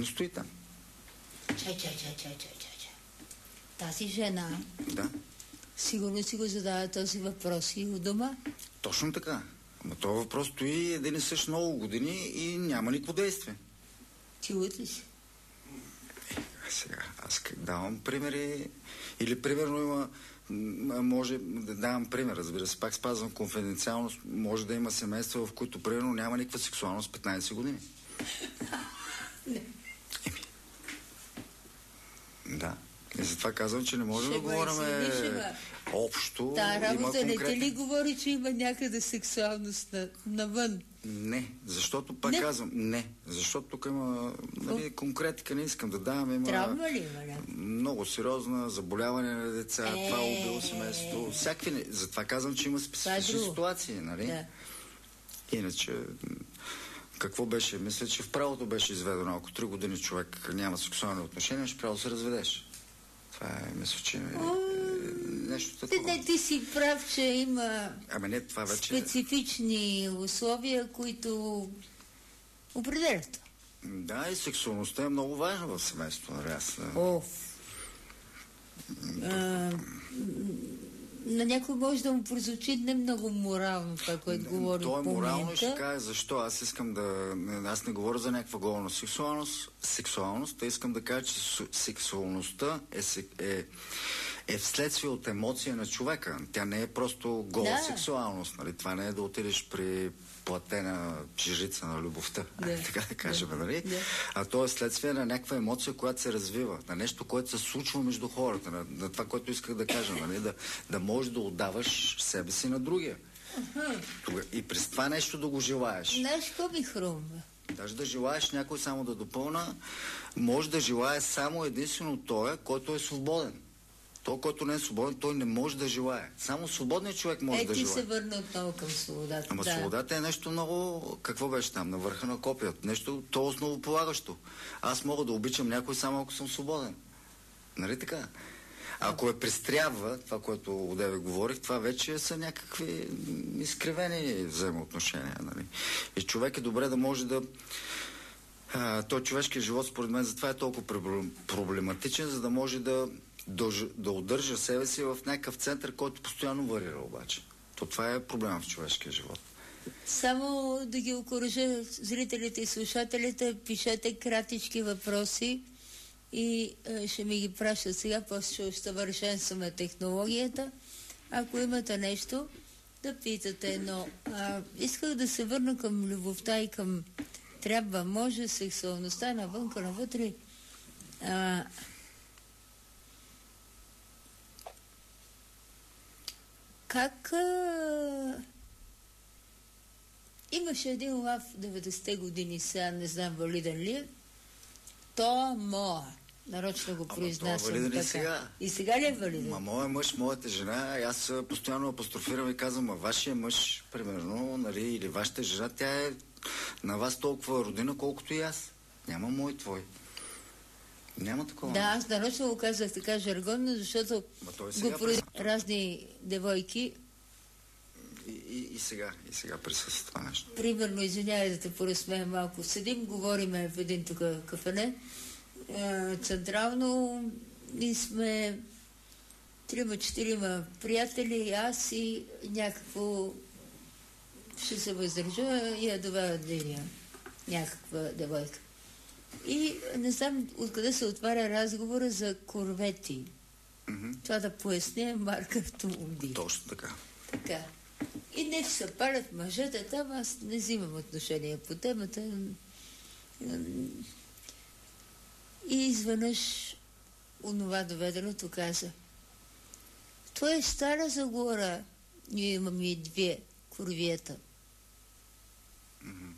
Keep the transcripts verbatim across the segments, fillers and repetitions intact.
Не стои там. Чай, чай, чай, чай, чай, чай. Тази жена... Да. Сигурно си го задава този въпрос и у дома? Точно така. Ама този въпрос стои един и същ много години и няма никакво действие. Ти луд ли си? Е, сега, аз как давам примери... Или примерно има... Може да давам пример, разбира се, пак спазвам конфиденциалност. Може да има семейства, в които примерно няма никаква сексуалност петнайсет години. Не. Еми. Да. И затова казвам, че не можем Ще да говорим общо. Та работа конкретен... не те ли говори, че има някъде сексуалност на, навън? Не, защото пак не. казвам, не. Защото тук има нали, конкретика, не искам да давам. Има травма ли има? Не? Много сериозна заболяване на деца, е... това убило семейството. Всякакви. Затова казвам, че има специфични е ситуации, нали? Да. Иначе, какво беше? Мисля, че в правото беше изведено. Ако три години човек няма сексуални отношения, ще право да се разведеш. Това е, мисля, че е нещо такова. Не, ти си прав, че има ами не, това вече... специфични условия, които определят. Да, и сексуалността е много важна в семейството. Нали? Аз... Оф. А, на някой може да му прозвучи не много морално това, което говори то е по морално момента. и ще кажа защо. Аз искам да... Аз не говоря за някаква голна сексуалност, сексуалност, а искам да кажа, че сексуалността е, е, е вследствие от емоция на човека. Тя не е просто гола да. сексуалност. Нали? Това не е да отидеш при платена жрица на любовта, да. така да кажем, да. нали? Да. А то е следствие на някаква емоция, която се развива, на нещо, което се случва между хората, на, на това, което исках да кажа, нали? Да, да можеш да отдаваш себе си на другия. Uh-huh. И през това нещо да го желаеш. Знаеш, какво ми хрумва? Даже да желаеш някой само да допълна, може да желае само единствено той, който е свободен. Той, който не е свободен, той не може да желае. Само свободният човек може е, да желае. Е, ти се върна отново към свободата. Ама да. свободата е нещо много... Какво беше там? На върха на копията. Нещо то основополагащо. Аз мога да обичам някой само ако съм свободен. Нали така? Ако е престрява, това, което одеве говорих, това вече са някакви изкривени взаимоотношения. Нали? И човек е добре да може да... А, той човешкият живот, според мен, затова е толкова проблематичен, за да може да, да, да удържа себе си в някакъв център, който постоянно варира обаче. То това е проблема в човешкия живот. Само да ги окоръжа зрителите и слушателите, пишете кратички въпроси и е, ще ми ги пращат сега, после ще усъвършенстваме технологията. Ако имате нещо, да питате, но а, исках да се върна към любовта и към трябва, може, сексуалността навънка, навътре. А, как а, имаше един лав в деветдесетте години, сега не знам валиден ли е, то моя. Нарочно го произнасям така. Сега. И сега ли е валиден? Ма моя мъж, моята жена, аз постоянно апострофирам и казвам, а вашия мъж, примерно, нали, или вашата жена, тя е на вас толкова родина, колкото и аз. Няма мой твой. Няма такова. Да, аз нарочно го казах така жаргонно, защото го произнасям разни девойки. И, и, и сега, и сега присъства това нещо. Примерно, извинявай да те поразсмея малко. Седим, говориме в един тук кафене, е, централно, и сме трима-четирима приятели, аз и някакво ще се въздържа и я доведа деня. Някаква девойка. И не знам откъде се отваря разговора за корвети. Mm-hmm. Това да поясня марка автомобили. Точно така. Така. И не се палят мъжете там, аз не взимам отношение по темата. И изведнъж онова доведеното каза: това е стара заглора. Ние имаме и две корвиета. Mm-hmm.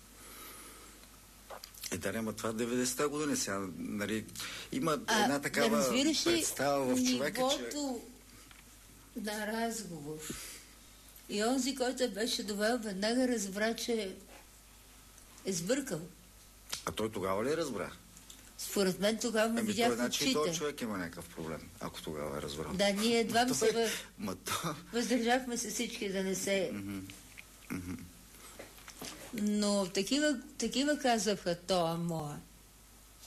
Е, да, няма това деветдесетте години сега, нали, има а, една такава да представа в човека, нивото че... на разговор. И онзи, който беше довел, веднага разбра, че е сбъркал. А той тогава ли е разбра? Според мен тогава му ами видях той, значи, очите. този човек има някакъв проблем, ако тогава е разбрал. Да, ние едва той... се въ... то... въздържахме се всички да не се... Mm-hmm. Mm-hmm. Но такива, такива казаха, то, а моя.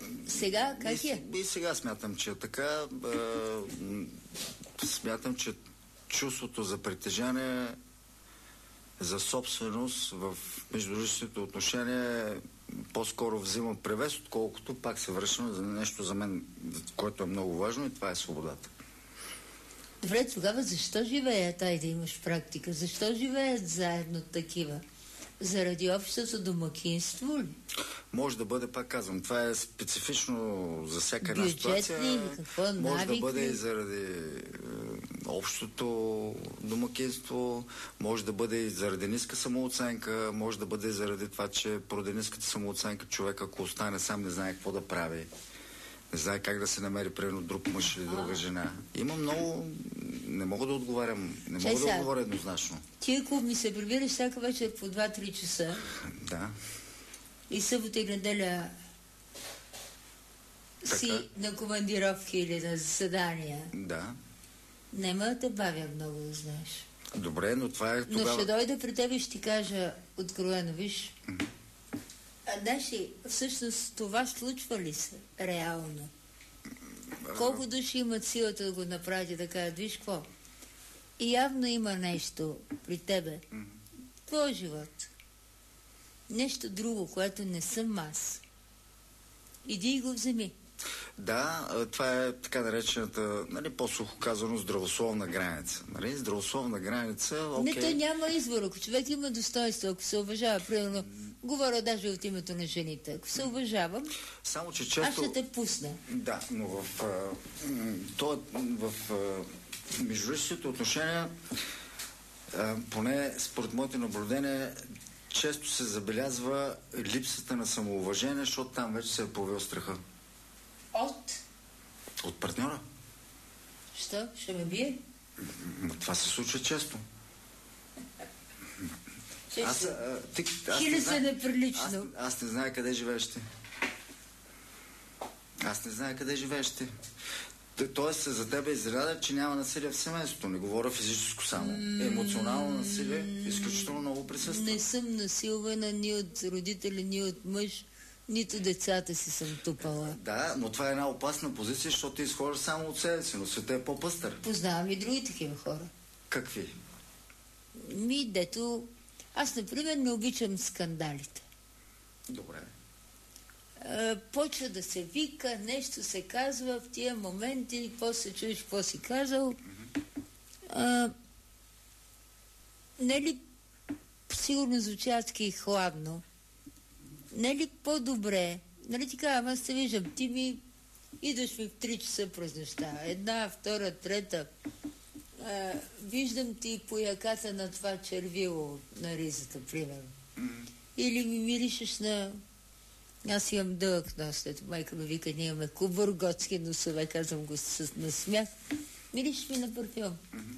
Сега как и, е? И сега смятам, че е така. А, смятам, че чувството за притежание, за собственост в междуличните отношения по-скоро взима превес, отколкото пак се връщам за нещо за мен, което е много важно, и това е свободата. Добре, тогава защо живеят, ай да имаш практика? Защо живеят заедно такива? Заради общото домакинство ли? Може да бъде, пак казвам, това е специфично за всяка една Бюджетни ситуация. или какво, може навик да бъде ли? и заради е, общото домакинство, може да бъде и заради ниска самооценка, може да бъде и заради това, че поради ниската самооценка човек, ако остане сам, не знае какво да прави. Не знае как да се намери примерно друг мъж или друга жена. Има много... Не мога да отговарям. Не мога да отговоря еднозначно. Ти ако ми се прибираш всяка вечер по два-три часа... Да. И събота и неделя Така. Си на командировки или на заседания... Да. Нема да те бавя много, да знаеш. Добре, но това е тогава... Но ще дойда при тебе и ще ти кажа откровено, виж... Mm-hmm. А знаеш ли, всъщност това случва ли се реално? Колко души имат силата да го направят и да кажат, виж какво? И явно има нещо при тебе, mm-hmm. твой живот. Нещо друго, което не съм аз. Иди и го вземи. Да, това е така наречената, нали, по-сухо казано, здравословна граница. Нали? Здравословна граница, окей. Не, то няма избор. Ако човек има достоинство, ако се уважава, примерно, говоря даже от името на жените, ако се уважавам, само че често... аз ще те пусна. Да, но в, а, то, в а, междуличните отношения, а, поне според моите наблюдения, често се забелязва липсата на самоуважение, защото там вече се е появил страха. От? От партньора. Що? Ще ме бие? М- това се случва често. Често. Аз, а, ти, аз Хили не се знае, неприлично. Аз, аз не знае къде живееш ти. Аз не знае къде живееш ти. Тоест за тебе е изненада, че няма насилие в семейството. Не говоря физическо само. Емоционално насилие изключително много присъства. Не съм насилвана ни от родители, ни от мъж, нито децата си съм тупала. Да, но това е една опасна позиция, защото ти изхождаш само от себе си, но света е по-пъстър. Познавам и други такива хора. Какви? Ми, дето... Аз, например, не обичам скандалите. Добре. А, почва да се вика, нещо се казва в тия моменти, после чуеш какво си казал. А, не ли сигурно звучи адски хладно? Не ли по-добре? Нали ти казвам, аз те виждам, ти ми идваш ми в три часа през нощта. Една, втора, трета. А, виждам ти по яката на това червило на ризата, примерно. Mm-hmm. Или ми миришеш на... Аз имам дълъг нос, ето майка ми вика, ние имаме кубурготски носове, казвам го с насмях. Миришеш ми на парфюм. Mm-hmm.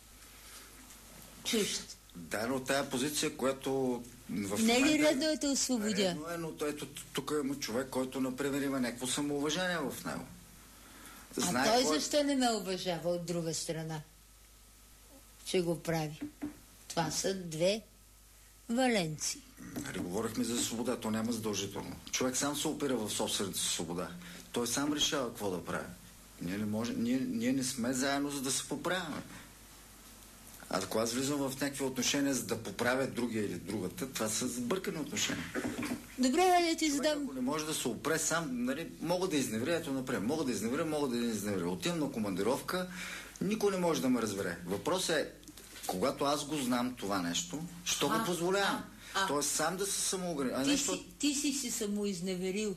Чущ. Да, но тая позиция, която... В не момента... ли редно е да освободя? Редно е, но ето тук има човек, който, например, има някакво самоуважение в него. Знае а той кой... защо не ме уважава от друга страна? Че го прави. Това са две валенци. Нали, говорихме за свобода, то няма задължително. Човек сам се опира в собствената си свобода. Той сам решава какво да прави. Ние не, може, ние, ние не сме заедно, за да се поправяме. А ако аз влизам в някакви отношения, за да поправя другия или другата, това са сбъркани отношения. Добре, да ти задам. Ако не може да се опре сам, нали, мога да изневря, ето напред. Мога да изневря, мога да не изневря. Отивам на командировка, никой не може да ме разбере. Въпросът е, когато аз го знам това нещо, що го позволявам? А, а. Тоест сам да се самоогранича. Ти, нещо... си, ти си си самоизневерил.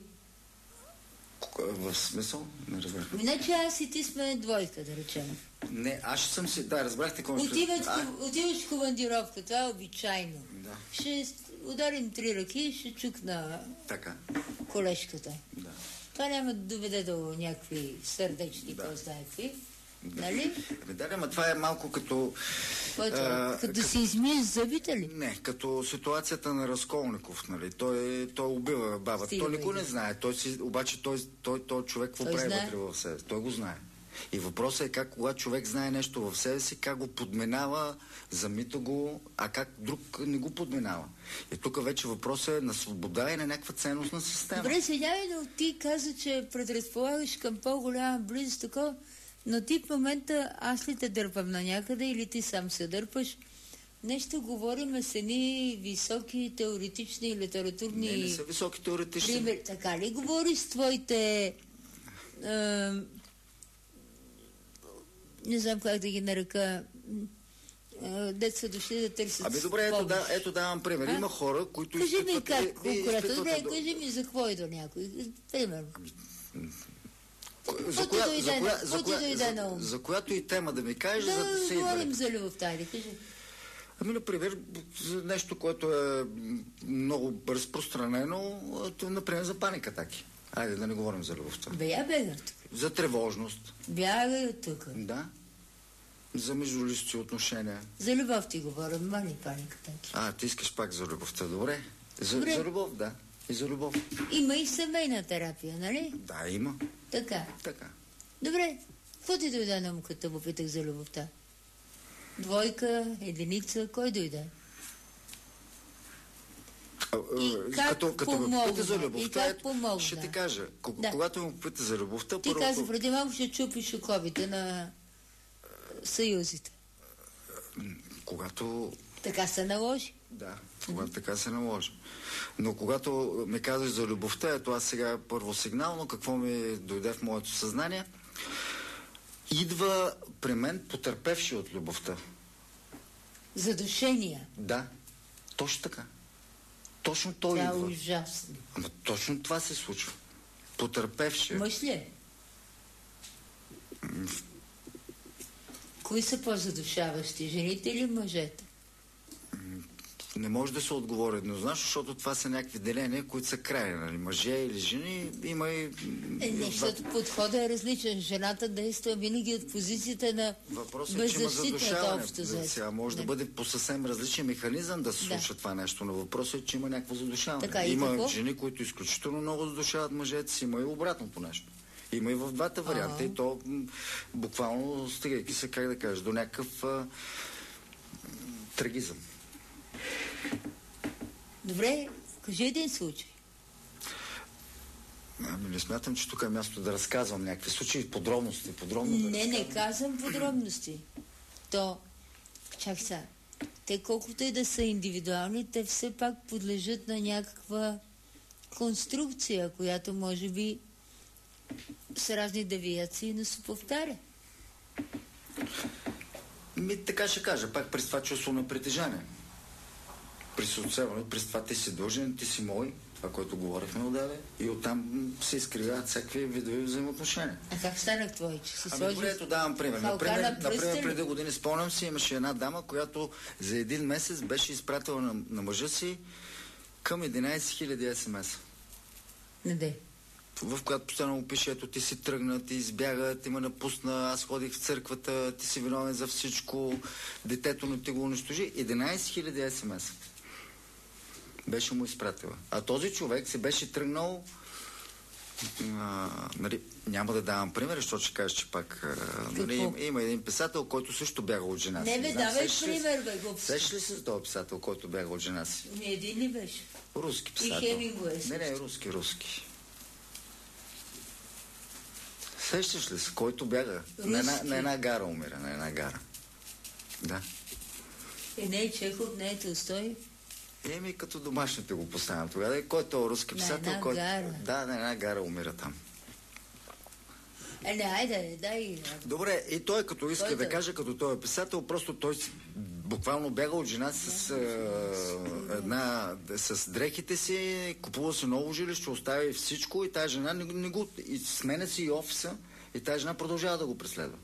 В смисъл? Не разбрах. Иначе аз и ти сме двойка, да речем. Не, аз ще съм си... Да, разбрахте какво ще... Отиваш, а... отиваш в командировка, това е обичайно. Да. Ще ударим три ръки и ще чукна така. Колежката. Да. Това няма да доведе до някакви сърдечни, да. По-знаекви. Да. Нали? Да, да, ма това е малко като... Което, а, като си измиеш зъбите ли? Не, като ситуацията на Разколников, нали? Той, той убива бабата. Той никой не знае. Той си, обаче той, той, той човек какво прави вътре в себе. Той го знае. И въпросът е как, когато човек знае нещо в себе си, как го подменава, замита го, а как друг не го подменава. И тук вече въпросът е на свобода и на някаква ценностна система. Добре, сега но ти каза, че предразполагаш към по-голяма близост, такова, но ти в момента аз ли те дърпам на някъде или ти сам се дърпаш? Нещо говорим с едни високи теоретични литературни... Не, не са високи теоретични. Пример, така ли говориш с твоите... Е, не знам как да ги нарека... Е, дет са дошли да търсят... Ами добре, ето, да, ето давам пример. А? Има хора, които... Кажи ми как, конкурента. Добре, до... кажи ми за какво идва някой. Примерно. Ами... За, коя, дойде, за, коя, за, коя, дойде за, за която и тема да ми кажеш, да, за да се идва. Да говорим за любовта, или кажи. Ами, например, за нещо, което е много разпространено, например, за паникатаки. Айде да не говорим за любовта. Бе, я бегам тук. За тревожност. Бягай от тук. Да. За междуличностни отношения. За любов ти говорим, мали паникатаки. А, ти искаш пак за любовта, добре. За, добре. За любов, да. И за любов. Има и семейна терапия, нали? Да, има. Така. Така. Добре. Какво ти дойде на ум, като попитах за любовта? Двойка, единица, кой дойде? И как като, като помогна? ме попита за любовта, и как помогна? Ще ти кажа. Кога, да. Когато ме попита за любовта, ти първо... Ти каза, преди малко ще чупиш оковите на съюзите. Когато... Така се наложи. Да, когато mm-hmm. така се наложи. Но когато ми казваш за любовта, ето аз сега първо сигнално, какво ми дойде в моето съзнание, идва при мен потърпевши от любовта. Задушения. Да, точно така. Точно той идва. Това е ужасно. Ама точно това се случва. Потърпевши. Мъж ли е? М- Кои са по-задушаващи? Жените или мъжете? Не може да се отговори еднозначно, защото това са някакви деления, които са крайни. Нали? Мъже или жени, има и... Е, не, защото подходът е различен. Жената действа винаги от позицията на беззащитната общо заето. Сега може не. да бъде по съвсем различен механизъм да се случва да. това нещо, но въпросът е, че има някакво задушаване. Така, има какво? жени, които изключително много задушават мъжете си, има и обратното нещо. Има и в двата варианта. А-а. И то буквално стигайки се, как да кажа, до някакъв а, трагизъм. Добре, кажи един случай. Ами не смятам, че тук е място да разказвам някакви случаи, подробности. Подробно да не, разказвам. не казвам подробности. То, чак сега, те колкото и да са индивидуални, те все пак подлежат на някаква конструкция, която може би с разни девиации, но се повтаря. Ми, така ще кажа, пак през това чувство на притежание. През отсеване, през това ти си дължен, ти си мой, това, което говорихме отдаве, и оттам се изкривяват всякакви видови взаимоотношения. А как станах твой, че си ами, сложиш? Ами, ето давам пример. Например, на например, преди години, спомням си, имаше една дама, която за един месец беше изпратила на, на мъжа си към единайсет хиляди ес ем ес. Не де. В която постоянно му пише, ето ти си тръгна, ти избяга, ти ме напусна, аз ходих в църквата, ти си виновен за всичко, детето не ти го унищожи. единайсет хиляди ес ем ес. Беше му изпратила. А този човек се беше тръгнал, а, нали, няма да давам пример, защото ще кажа, че пак а, нали, има, има един писател, който също бяга от жена си. Не бе, давай пример, бе, го. Сещаш ли се с този писател, който бяга от жена си? Не един ли беше? Руски писател. И Хемингуей. Не, не, руски, руски. Сещаш ли се, който бяга? На една, на една гара умира, на една гара. Да. Е, не е Чехов, не е Толстой. Еми, като домашните го поставям тогава. Който е руски писател, на който... гара. Да, на една гара умира там. Е, не, айде, дай. Добре, и той като иска който... да каже, като той е писател, просто той буквално бяга от жена с а, една, с дрехите си, купува си ново жилище, оставя всичко и тази жена не, не го... И сменя си и офиса и тази жена продължава да го преследва.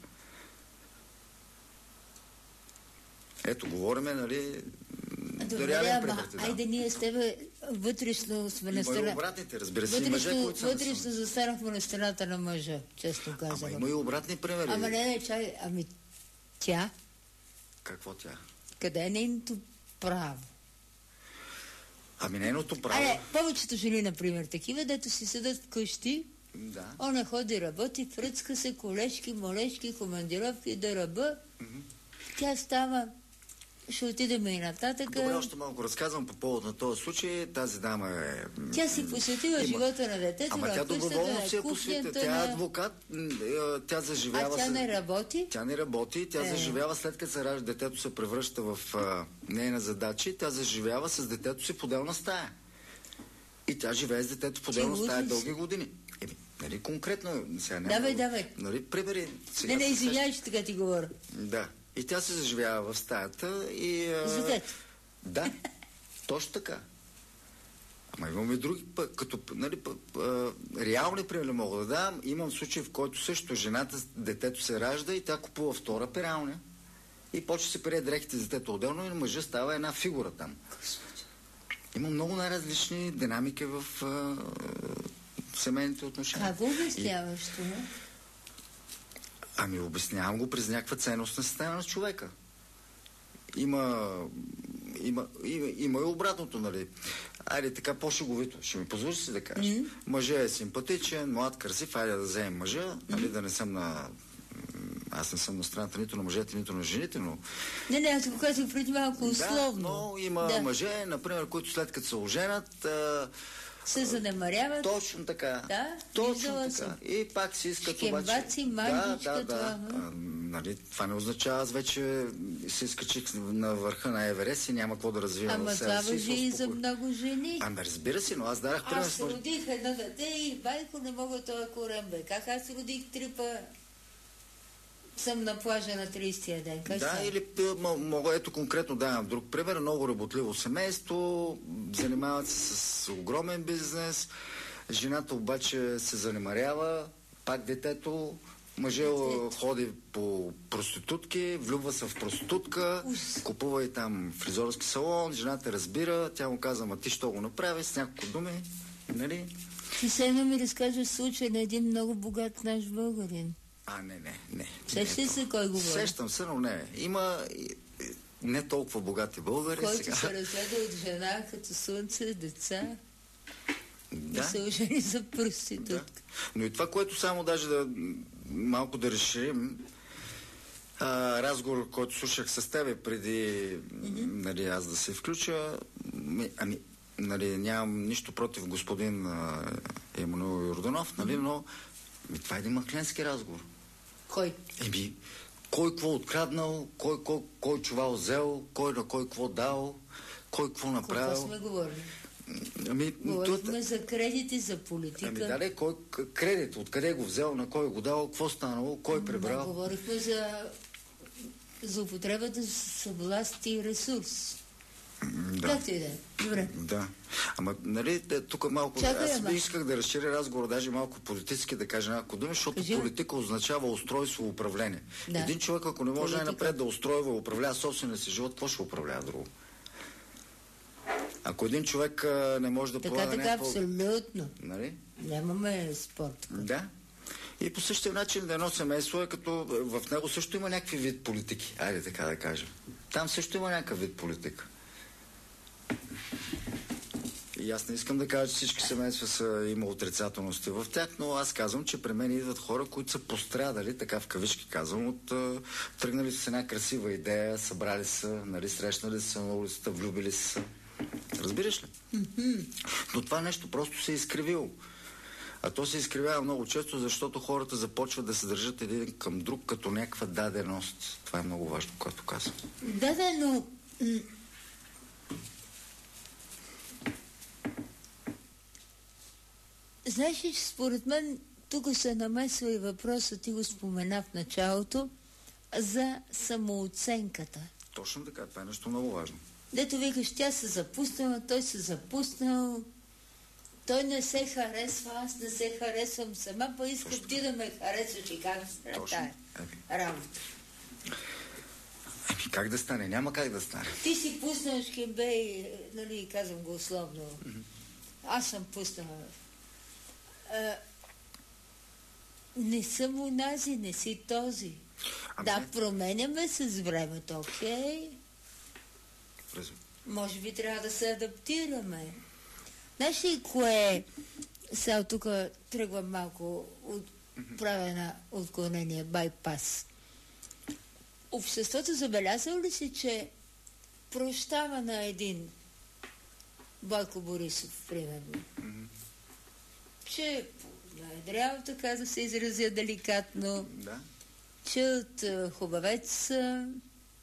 Ето, говориме, нали... Добре, ама, айде ние с тебе вътрешно сме на страна. Има и обратните, разбира се, и мъже, които са... Вътрешно застанахме на страната на мъжа, честно казано. Ама има и обратни примери. Ама не, не, чай, ами тя? Какво тя? Къде е нейното право? Ами нейното право... Аре, повечето жени, например, такива, дето си седат вкъщи Да. Она ходи, работи, фръцка се, колежки, молешки, командировки, да ръба. Mm-hmm. Тя става, ще отидем и нататък. Добре, още малко разказвам по повод на този случай. Тази дама е... Тя си посветила има... живота на детето, Ама на тя доброволно си е кухнята, посветила. Тя е адвокат, тя заживява... А тя с... не работи? Тя не работи, тя е. заживява след като се ражда, детето се превръща в а, нейна задача, тя заживява с детето си в отделна стая. И тя живее с детето в отделна стая дълги години. Еми, нали, конкретно... Сега няма, давай, давай. Нали, примери... Не, не, извинявай, че така ти говоря. Да. И тя се заживява в стаята и... А... За детето. Да, точно така. Ама имаме други пък, като, нали, пък, а, реални примери мога да дам. Имам случай, в който също жената, детето се ражда и тя купува втора пералня и почва се пере дрехите за детето отделно и на мъжа става една фигура там. Има много най-различни динамики в а, семейните отношения. Как го обясняваш това? Ами обяснявам го през някаква ценностна система на човека. Има, има, има, има и обратното, нали. Айде така по-шеговито. Ще ми позволиш си да кажа. Mm-hmm. Мъжът е симпатичен, млад, красив, айде да вземем мъжа, mm-hmm. нали, да не съм на... Аз не съм на страната нито на мъжете, нито на жените, но... Не, не, аз го казах преди малко условно. Да, но има да. мъже, например, които след като се оженят... А... се занемаряват. Точно така. Да, точно така. Съм. И пак си искат Шкембаци, обаче... мандичка, да, да, да. А, нали, това не означава, аз вече се изкачих на върха на Еверест и няма какво да развивам. Ама това въжи и за много жени. Ами разбира се, но аз дарах пример. Аз родих едно дете и байко не мога това корем, бе. Как аз родих три па... съм на плажа на тридесетия ден. Как да, са? или мога, ето конкретно давам друг пример. Много работливо семейство, занимават се с огромен бизнес, жената обаче се занемарява, пак детето, мъже ходи по проститутки, влюбва се в проститутка, Ус. купува и там фризорски салон, жената разбира, тя му казва, ма ти що го направи, с няколко думи, нали? Ти се едно ми разкажеш случай на един много богат наш българин. А, не, не, не. Сещаш се кой говори? Сещам се, но не. Има не толкова богати българи. Който сега. се разгледа от жена като слънце, деца. Да. И се ожени за проститутка. Да. Но и това, което само даже да малко да разширим, а, разговор, който слушах с тебе преди mm-hmm. нали, аз да се включа, ами, нали, нямам нищо против господин а, Емануил Йорданов, нали, mm-hmm. но ми, това е един махленски разговор. Кой? Еми, кой какво откраднал, кой, кой, кой чувал взел, кой на кой какво дал, кой какво направил. Какво сме говорили? Ами, Говорихме това... за кредити, за политика. Ами да, кой кредит, откъде го взел, на кой го дал, какво станало, кой прибрал. Да, говорихме за за употребата с власт и ресурс. Да. Как ти да е? Добре. Да. Ама, нали, тук малко... Чакай, аз би исках да разширя разговор, даже малко политически да кажа няколко думи, защото Кажи. политика означава устройство, управление. Да. Един човек, ако не може най-напред да устройва, управлява собствения си живот, какво ще управлява друго? Ако един човек а, не може да така, полага така, някакво... абсолютно. Нали? Нямаме спорт. Да. И по същия начин да едно семейство е като... В него също има някакви вид политики. Айде така да кажем. Там също има някакъв вид политика. И аз не искам да кажа, че всички семейства са има отрицателности в тях, но аз казвам, че при мен идват хора, които са пострадали, така в кавички казвам, от а, тръгнали с една красива идея, събрали са, нали, срещнали се на улицата, влюбили се. Разбираш ли? Mm-hmm. Но това нещо просто се е изкривило. А то се изкривява много често, защото хората започват да се държат един към друг като някаква даденост. Това е много важно, което казвам. Да, да, но... Знаеш ли, че според мен тук се намесва и въпроса, ти го спомена в началото, за самооценката. Точно така, това е нещо много важно. Дето викаш, тя се запуснала, той се запуснал, той не се харесва, аз не се харесвам сама, па искам Точно. Ти да ме харесваш и как да стане тая работа. Ами как да стане? Няма как да стане. Ти си пуснал шкембей, нали, казвам го условно. Mm-hmm. Аз съм пуснала. А, не съм унази, не си този. Ами... Да, променяме се с времето, окей? Okay? Може би трябва да се адаптираме. Знаеш ли кое Сега тук тръгвам малко от правена отклонение, байпас. Обществото забелязало ли си, че прощава на един Бойко Борисов, примерно, mm-hmm. че наедрял, така да се изразя деликатно, да. че от uh, хубавец uh,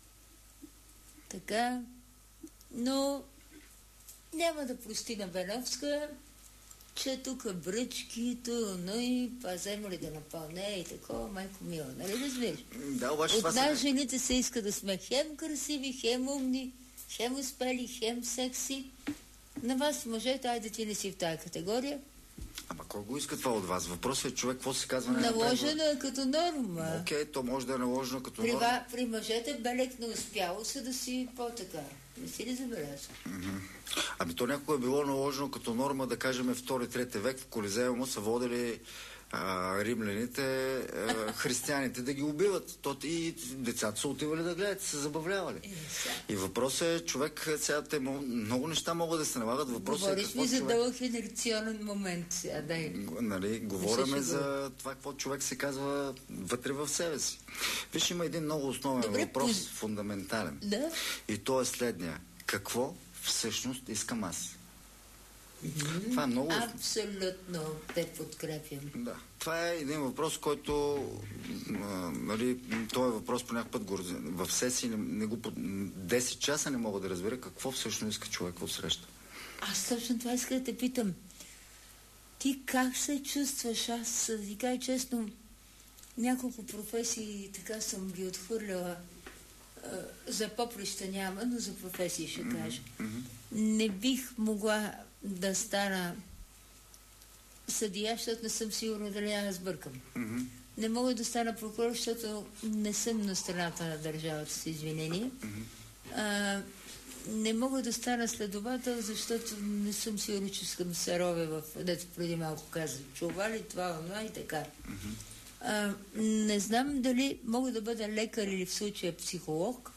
така, но няма да прости на Беновска, че тук бръчкито, но и паземо ли да напълне и такова, майко мила, нали разбираш? Да, обаче от това нас са... жените се иска да сме хем красиви, хем умни, хем успели, хем секси. На вас, мъжете, айде ти не си в тая категория. Ама кой го иска това от вас? Въпросът е човек, какво се казва? Не наложено е като норма. Окей, okay, то може да е наложено като при, норма. При мъжете белек не успяло се да си по-така. Не си ли забелязва? Mm-hmm. Ами то някога е било наложено като норма, да кажем, втори-трети век в Колизеума са водили а, римляните, а, християните да ги убиват. То и децата са отивали да гледат, се забавлявали. И въпросът е, човек, сега те много неща могат да се налагат. Въпросът Говориш е какво ми за човек... дълъг инерционен момент сега, дай. Нали, говориме за това, какво човек се казва вътре в себе си. Виж, има един много основен Добре, въпрос, пуз... фундаментален. Да? И то е следния. Какво всъщност искам аз? Mm-hmm. Това е много... Абсолютно те подкрепям. Да. Това е един въпрос, който а, нали, този въпрос по някакъв път го... в сесии не, не го... десет часа не мога да разбера какво всъщност иска човек от среща. Аз точно това иска да те питам. Ти как се чувстваш? Аз ти кажа честно, няколко професии така съм ги отхвърляла. За поприща няма, но за професии ще кажа. Mm-hmm. Не бих могла да стана съдия, защото не съм сигурна дали аз сбъркам. Mm-hmm. Не мога да стана прокурор, защото не съм на страната на държавата, с извинение. Mm-hmm. А, не мога да стана следовател, защото не съм сигурна, че искам да се ровя в... Дето преди малко казах, чува ли това, това и така. Mm-hmm. А, не знам дали мога да бъда лекар или в случая психолог,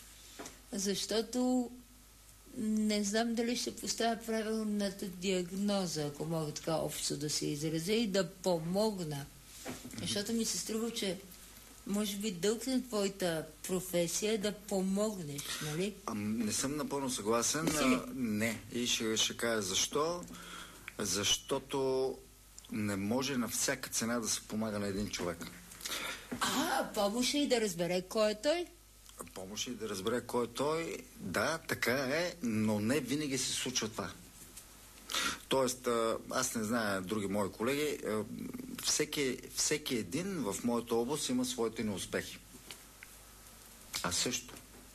защото не знам дали ще поставя правилната диагноза, ако мога така общо да се изразя, и да помогна. Защото ми се струва, че може би дълг на твоята професия да помогнеш, нали? А, не съм напълно съгласен. А, не. И ще, ще кажа защо. Защото не може на всяка цена да се помага на един човек. А, помощ и да разбере кой е той? Помощ и да разбере кой е той, да, така е, но не винаги се случва това. Тоест, аз не зная други мои колеги, всеки, всеки един в моята област има своите неуспехи. Аз също.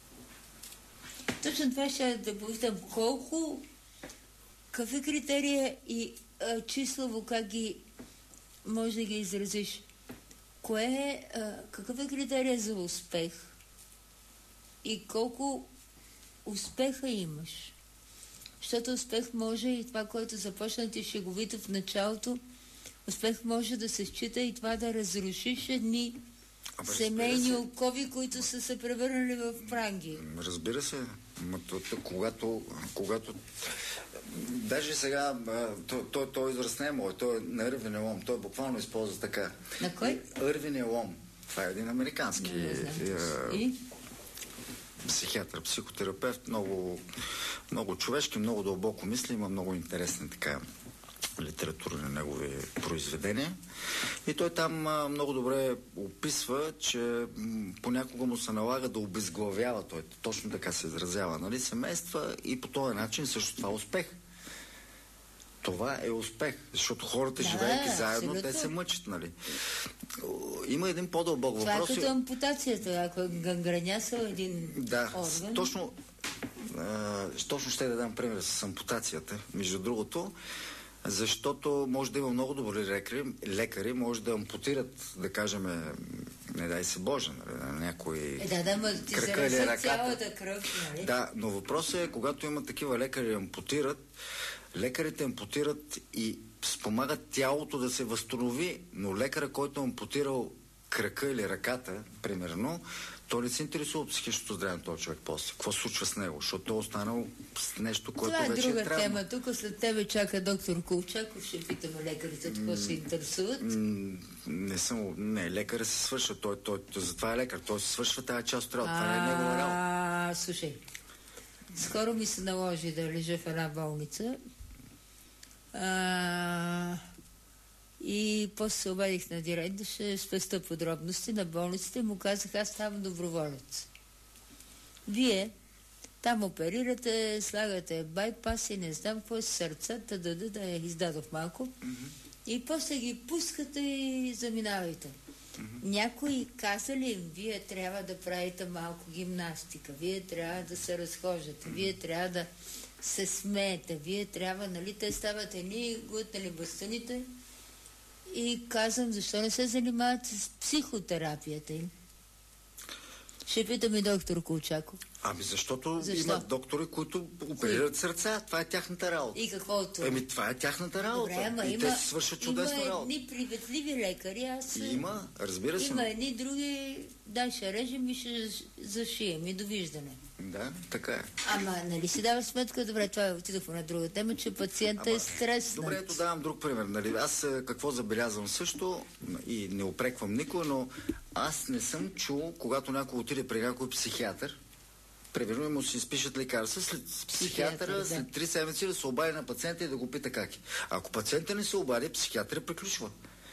Точно това ще да попитам. Колко, какви критерия и а, числово как ги може да ги изразиш? Кое е, а, какъв е критерия за успех? И колко успеха имаш? Защото успех може и това, което започна ти шеговито в началото, успех може да се счита и това да разрушиш едни Абе, семейни окови, които са се превърнали в пранги. Разбира се. Когато, когато даже сега той, той израз не е мой, той е на Ирвин Лом, той буквално използва така. На кой? Ирвин Лом. Това е един американски не, не и? психиатър, психотерапевт, много, много човешки, много дълбоко мисли, има много интересни така литература на негови произведения. И той там а, много добре описва, че м, понякога му се налага да обезглавява, той точно така се изразява, нали, семейства, и по този начин също това е успех. Това е успех, защото хората, да, живеейки заедно, абсолютно. Те се мъчат, нали. Има един по-дълбок въпрос. Това е като ампутацията, ако е гангренясал един да, орган. Точно, а, точно ще да дам пример с ампутацията, между другото, защото може да има много добри лекари, лекари може да ампутират, да кажем, не дай се Боже, нали, на някой е, да, да, ма, ти крака или ръката. Цялата кръв, нали? Да, но въпросът е, когато има такива лекари ампутират, лекарите ампутират и спомагат тялото да се възстанови, но лекаря, който е ампутирал крака или ръката, примерно, той не се интересува от психичното здраве на този човек после. Какво се случва с него? Защото той е останал с нещо, което това е вече друга е травма. тема. Тук след тебе чака доктор Колчаков. Ще питаме лекарите, какво се интересуват. Не съм... Не, лекаря се свършва. Той, той, той, затова е лекар. Той се свършва тази част от работа. Това не е негова работа. А, слушай. Скоро ми се наложи да лежа в една болница. А, и после се обадих на директор, ще спеста подробности на болниците и му казах, аз ставам доброволец. Вие там оперирате, слагате байпас и не знам какво е сърцата, да, да, да я издадох малко. Mm-hmm. И после ги пускате и заминавайте. Mm-hmm. Някой каза ли им, вие трябва да правите малко гимнастика, вие трябва да се разхождате, mm-hmm. вие трябва да се смеете, вие трябва, нали, те стават едни глътнали бастуните и казвам, защо не се занимават с психотерапията им? Ще питам и доктор Колчаков. Ами защото Защо? Има доктори, които оперират сърца. Това е тяхната работа. И какво от това? Еми това е тяхната работа. Добре, ама и има, те си свършат чудесна има работа. едни приветливи лекари, аз... Има, разбира се. Има едни други, да, ще режем и ще зашием и довиждане. Да, така е. Ама, нали си дава сметка, добре, това отидохме на друга тема, че пациента е стреснат. Добре, ето давам друг пример. Нали? Аз какво забелязвам също и не опреквам никой, но аз не съм чул, когато някой отиде при някой психиатър, примерно му си изпишат лекарства, след психиатъра, да. След три седмици да се обади на пациента и да го пита как е. Ако пациента не се обади, психиатъра приключва.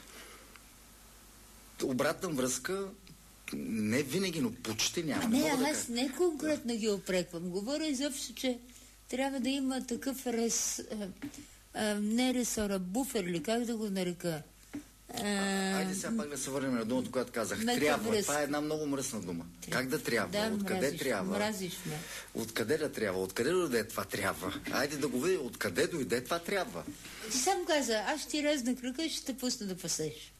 Обратна връзка не винаги, но почти няма. А не, не аз да не конкретно ги опреквам. Говоря изобщо, че трябва да има такъв рес... А, а, не ресора, буфер ли, как да го нарека? А, айде сега пак да се върнем на думата, която казах. Трябва. Връзка. Това е една много мръсна дума. Трябва. Как да трябва? Да, Откъде мразиш, трябва? Мразиш ме. Откъде да трябва? Откъде дойде това трябва? Айде да го видим. Откъде дойде това трябва? Ти сам каза, аз ще ти резна кръка и ще те пусна да пасеш.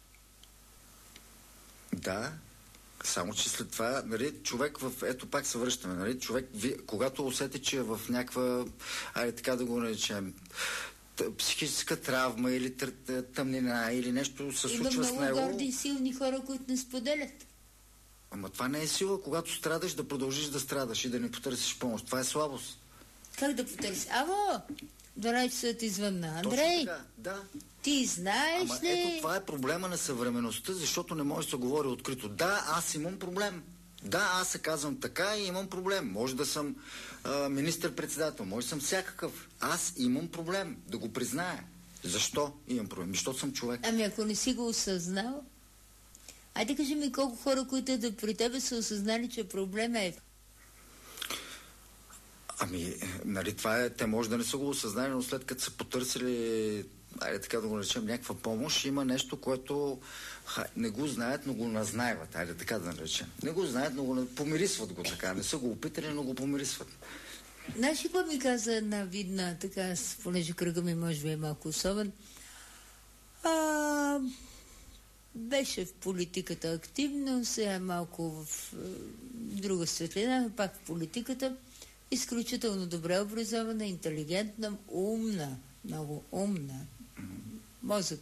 Да. Само, че след това, нали, човек в... Ето пак се връщаме, нали, човек, ви, когато усети, че е в някаква, айде така да го наречем, психическа травма или тъмнина, или нещо се случва с него... Има много горди и силни хора, които не споделят. Ама това не е сила, когато страдаш, да продължиш да страдаш и да не потърсиш помощ. Това е слабост. Как да потърсиш? Аво! дванайсет часа ти звънна. Андрей, да. Ти знаеш Ама, ли? Ето това е проблема на съвременността, защото не може да се говори открито. Да, аз имам проблем. Да, аз се казвам така и имам проблем. Може да съм а, министър-председател, може да съм всякакъв. Аз имам проблем, да го призная. Защо имам проблем? Защото съм човек. Ами ако не си го осъзнал, айде кажи ми колко хора, които да при тебе са осъзнали, че проблема е... Ами, нали, това е, те може да не са го осъзнали, но след като са потърсили, айде така да го наречем, някаква помощ, има нещо, което ха, не го знаят, но го назнайват, айде така да наречем. Не го знаят, но го помирисват го така. Не са го опитали, но го помирисват. Знаеш ли какво ми каза една видна, така, понеже кръга ми може би е малко особен, а, беше в политиката активно, сега е малко в е, друга светлина, пак в политиката. Изключително добре образована, интелигентна, умна, много умна, мозък.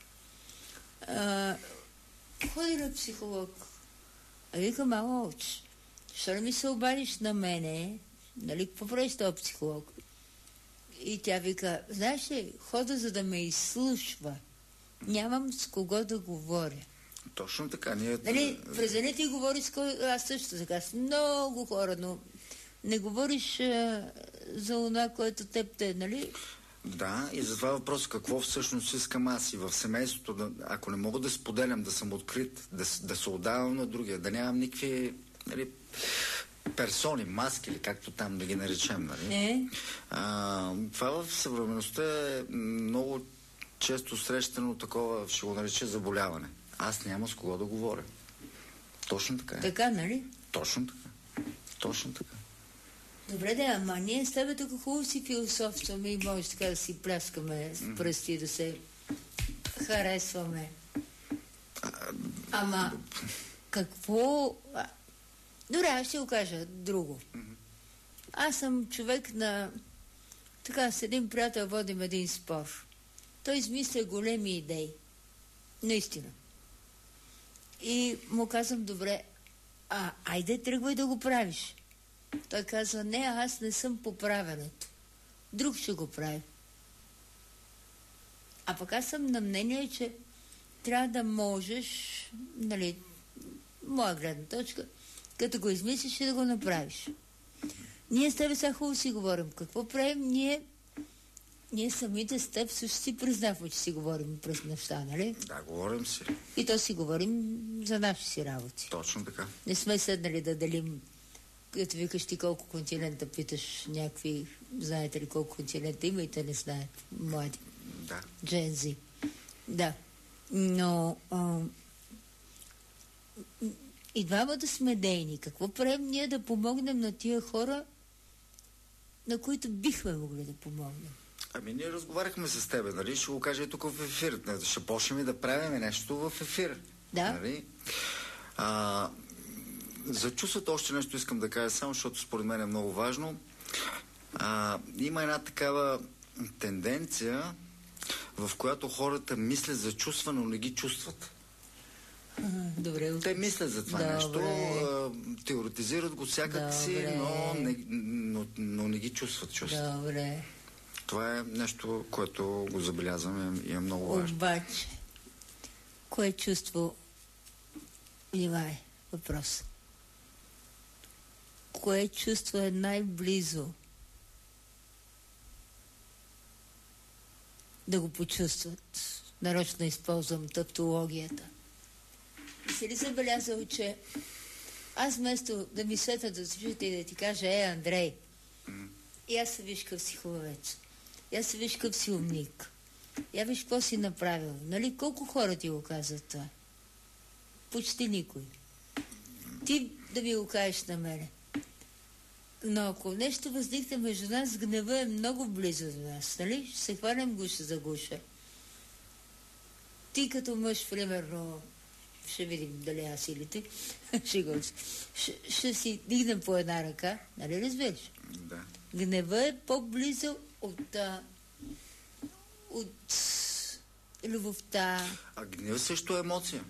А, ходи на психолог. А вика, мама, оч, защо не ми се обадиш на мене, нали, какво правиш този психолог? И тя вика, знаеш ли, хода за да ме изслушва. Нямам с кого да говоря. Точно така. Ние... Нали, през деня ти говори с кой... Аз също така, с много хора, но не говориш а, за това, което теб те, нали? Да, и затова въпрос, какво всъщност искам аз и в семейството, да, ако не мога да споделям, да съм открит, да, да се отдавам на другия, да нямам никакви, нали, персони, маски или както там да ги наречем, нали? Не. А, това в съвременността е много често срещано такова, ще го нарече, заболяване. Аз няма с кого да говоря. Точно така е. Така, нали? Точно така. Точно така. Добре, да, ама ние с тебе тук хубаво си философстваме и може така да си пляскаме с пръсти, да се харесваме. Ама какво... Добре, аз ще го кажа друго. Аз съм човек на... Така, с един приятел водим един спор. Той измисля големи идеи. Наистина. И му казвам, добре, а айде тръгвай да го правиш. Той казва, не, аз не съм по правенето. Друг ще го прави. А пък аз съм на мнение, че трябва да можеш, нали, моя гледна точка, като го измислиш и да го направиш. Ние с тебе сега хубаво си говорим. Какво правим? Ние, ние самите с теб също си признаваме, че си говорим през неща, нали? Да, говорим си. И то си говорим за наши си работи. Точно така. Не сме седнали да делим, като викаш ти колко континента, питаш някакви, знаете ли колко континента има и те не знаят, млади. Да. Джензи. Да. Но а, и двамата сме дейни. Какво правим ние да помогнем на тия хора, на които бихме могли да помогнем? Ами ние разговаряхме с тебе, нали? Ще го кажа и тук в ефир. Ще почнем и да правим нещо в ефир. Да. Нали? А, за чувството още нещо искам да кажа само, защото според мен е много важно. А, има една такава тенденция, в която хората мислят за чувства, но не ги чувстват. А, добре. Те мислят за това Добре. нещо, а, теоретизират го всякак си, но не, но, но не ги чувстват чувства. Добре. Това е нещо, което го забелязваме и е много важно. Обаче, кое чувство, внимай, въпрос. Кое чувство е най-близо да го почувстват? Нарочно използвам тавтологията. И си ли забелязал, че аз вместо да ми светят от очите и да ти кажа, е, Андрей, mm. и аз се виж къв си хубавец, и аз се виж къв си умник, я виж какво си направил. Нали, колко хора ти го казват това? Почти никой. Ти да ми го кажеш на мене. Но ако нещо възникне между нас, гнева е много близо до нас, нали? Ще се хванем гуша за гуша. Ти като мъж, примерно, ще видим дали аз или ти, ще, ще, ще си дигнем по една ръка, нали разбираш? Да. Гнева е по-близо от, а, от любовта. А гнев също е емоция.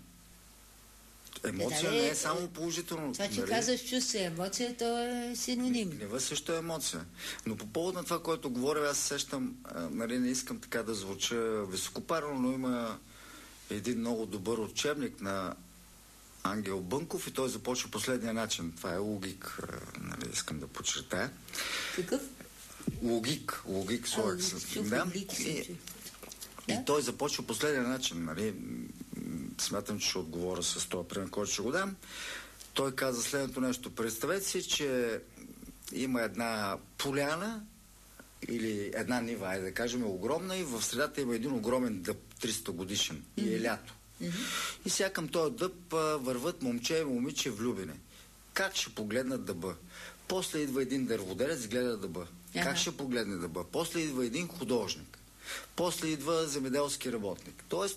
Емоция да, не е само положително. Това, че нали? казваш чувство и емоция, то е синоним. Гнева също е емоция. Но по повод на това, което говоря, аз сещам, а, нали, не искам така да звуча високопарно, но има един много добър учебник на Ангел Бънков и той започва последния начин. Това е логик, а, нали, искам да подчертая. Какъв? Логик. Логик, слагах се. Да. И, и да? той започва последния начин, нали? Смятам, че ще отговоря с това пример, който ще го дам. Той каза следното нещо. Представете си, че има една поляна или една нива, айде да кажем, огромна и в средата има един огромен дъб, триста годишен. Mm-hmm. И е лято. Mm-hmm. И сега към този дъб а, върват момче и момиче влюбени. Как ще погледнат дъба? После идва един дърводелец, гледа дъба. Ага. Как ще погледне дъба? После идва един художник. После идва земеделски работник. Тоест,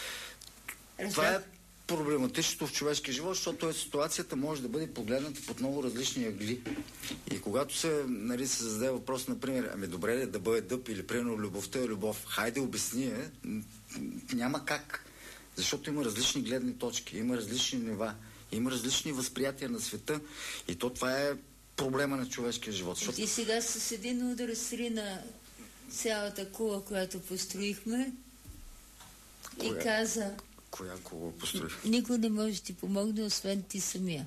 това е проблематичното в човешкия живот, защото е ситуацията може да бъде погледната под много различни ъгли. И когато се, нали, се зададе въпрос, например, ами добре ли да бъде дъб или примерно любовта е любов, хайде обясни е, няма как. Защото има различни гледни точки, има различни нива, има различни възприятия на света и то това е проблема на човешкия живот. Защото... И сега с един удар срина цялата кула, която построихме. Коя? И каза... Коя кула построих? Никой не може да ти помогне, освен ти самия.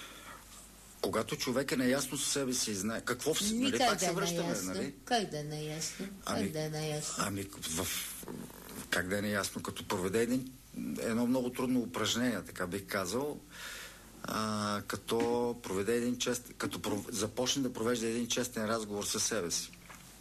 Когато човек е наясно със себе си и знае какво... В... Нали, как пак да се е връщаме, наясно? нали? Как да е наясно? Ами, как да е наясно? Ами, в... как да е наясно? Като проведе един, едно много трудно упражнение, така бих казал, а, като проведе един чест... като пров... започне да провежда един честен разговор със себе си.